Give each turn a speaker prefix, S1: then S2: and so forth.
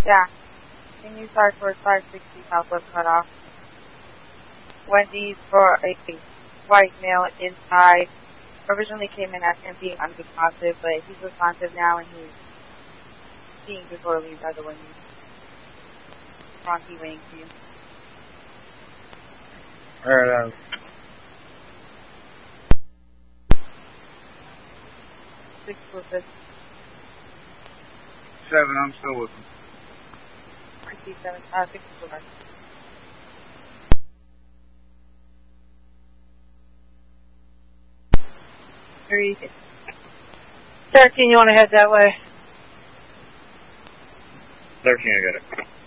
S1: Yeah. Can you start for 560 Southwest cutoff? Wendy's for a white male inside. Originally came in as him being unresponsive, but he's responsive now and he's seeing disorderly by the Wendy's. Frankie waiting for you.
S2: Alright,
S1: 6 Lucas.
S2: 7, I'm still with him.
S1: 67, 64. 3.
S3: 13, you want to head that way?
S2: 13, I got it.